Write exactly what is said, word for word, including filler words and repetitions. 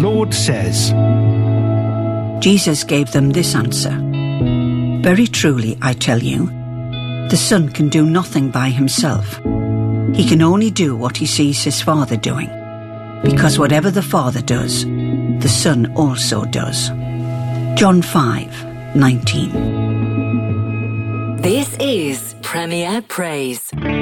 Lord says, Jesus gave them this answer. Very truly, I tell you, the Son can do nothing by himself. He can only do what he sees his Father doing, because whatever the Father does, the Son also does. John five nineteen. This is Premier Praise.